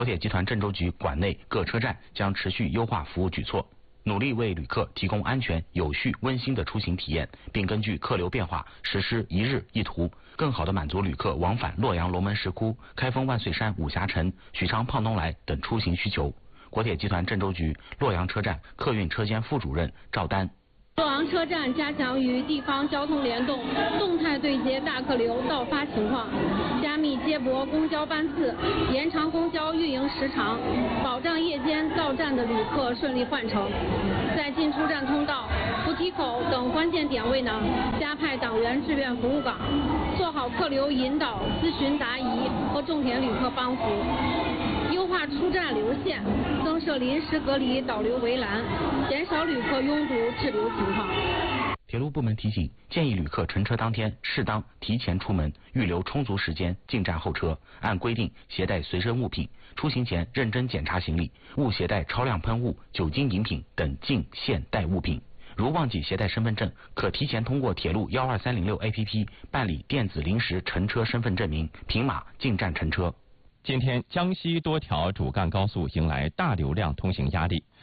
国铁集团郑州局管内各车站将持续优化服务举措，努力为旅客提供安全、有序、温馨的出行体验，并根据客流变化实施一日一途，更好地满足旅客往返洛阳龙门石窟、开封万岁山武侠城、许昌胖东来等出行需求。国铁集团郑州局洛阳车站客运车间副主任赵丹。 洛阳车站加强与地方交通联动，动态对接大客流到发情况，加密接驳公交班次，延长公交运营时长，保障夜间到站的旅客顺利换乘。在进出站通道、扶梯口等关键点位呢，加派党员志愿服务岗，做好客流引导、咨询答疑和重点旅客帮扶。优化出站流线，增设临时隔离导流围栏，减少旅客拥堵滞留情况。 铁路部门提醒，建议旅客乘车当天适当提前出门，预留充足时间进站候车，按规定携带随身物品，出行前认真检查行李，勿携带超量喷雾、酒精饮品等进现代物品。如忘记携带身份证，可提前通过铁路12306 APP 办理电子临时乘车身份证明，凭码进站乘车。 今天，江西多条主干高速迎来大流量通行压力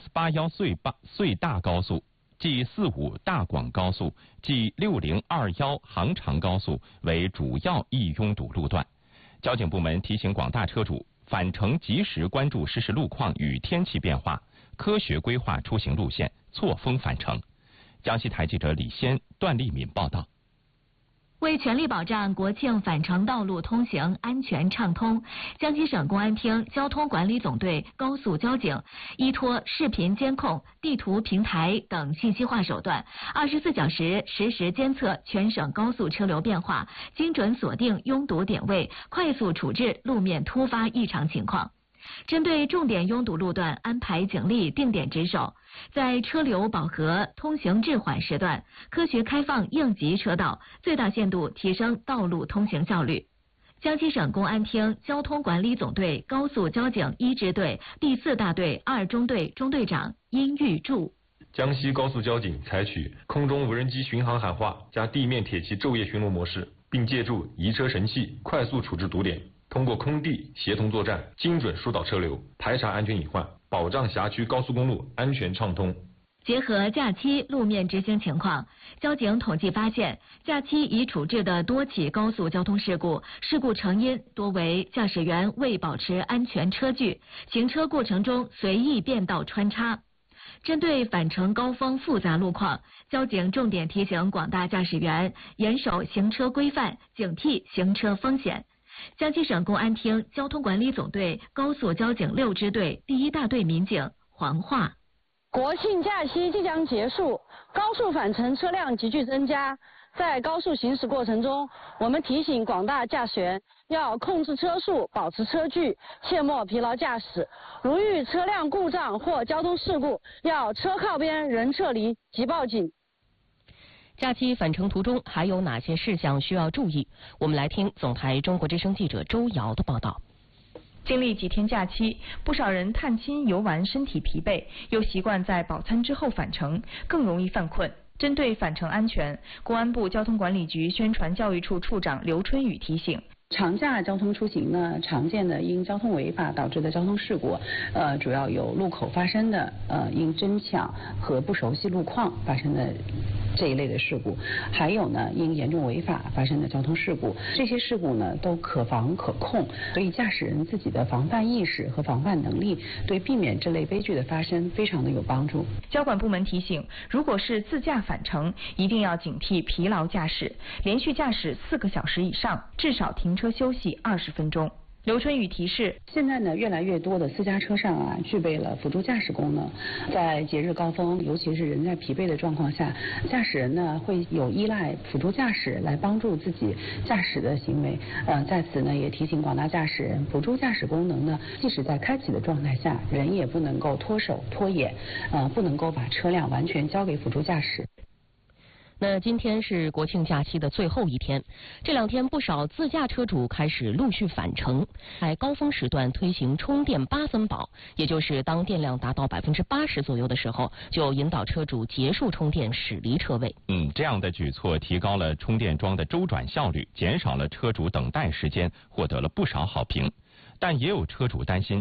，S81穗大高速、G45大广高速、G6021杭长高速为主要易拥堵路段。交警部门提醒广大车主，返程及时关注实时路况与天气变化，科学规划出行路线，错峰返程。江西台记者李先、段丽敏报道。 为全力保障国庆返程道路通行安全畅通，江西省公安厅交通管理总队高速交警依托视频监控、地图平台等信息化手段，24小时实时监测全省高速车流变化，精准锁定拥堵点位，快速处置路面突发异常情况。针对重点拥堵路段安排警力定点值守，在车流饱和、通行滞缓时段，科学开放应急车道，最大限度提升道路通行效率。江西省公安厅交通管理总队高速交警1支队第4大队2中队中队长殷玉柱。 江西高速交警采取空中无人机巡航喊话加地面铁骑昼夜巡逻模式，并借助移车神器快速处置堵点。通过空地协同作战，精准疏导车流，排查安全隐患，保障辖区高速公路安全畅通。 结合假期路面执行情况，交警统计发现，假期已处置的多起高速交通事故，事故成因多为驾驶员未保持安全车距，行车过程中随意变道穿插。针对返程高峰复杂路况，交警重点提醒广大驾驶员严守行车规范，警惕行车风险。江西省公安厅交通管理总队高速交警6支队第1大队民警黄化。 国庆假期即将结束，高速返程车辆急剧增加。在高速行驶过程中，我们提醒广大驾驶员要控制车速，保持车距，切莫疲劳驾驶。如遇车辆故障或交通事故，要车靠边，人撤离，即报警。 假期返程途中还有哪些事项需要注意？我们来听总台中国之声记者周瑶的报道。 经历几天假期，不少人探亲游玩身体疲惫，又习惯在饱餐之后返程，更容易犯困。针对返程安全，公安部交通管理局宣传教育处处长刘春雨提醒。 长假交通出行呢，常见的因交通违法导致的交通事故，主要有路口发生的因争抢和不熟悉路况发生的这一类的事故，还有呢因严重违法发生的交通事故。这些事故呢都可防可控，所以驾驶人自己的防范意识和防范能力，对避免这类悲剧的发生非常的有帮助。 交管部门提醒，如果是自驾返程，一定要警惕疲劳驾驶，连续驾驶4个小时以上，至少停车休息20分钟。刘春雨提示， 现在呢，越来越多的私家车上啊，具备了辅助驾驶功能。在节日高峰，尤其是人在疲惫的状况下，驾驶人呢会有依赖辅助驾驶来帮助自己驾驶的行为。在此呢，也提醒广大驾驶人，辅助驾驶功能呢，即使在开启的状态下，人也不能够脱手脱眼，不能够把车辆完全交给辅助驾驶。 那今天是国庆假期的最后一天，这2天不少自驾车主开始陆续返程，在高峰时段推行充电8分保，也就是当电量达到80%左右的时候，就引导车主结束充电，驶离车位。 这样的举措提高了充电桩的周转效率，减少了车主等待时间，获得了不少好评。但也有车主担心，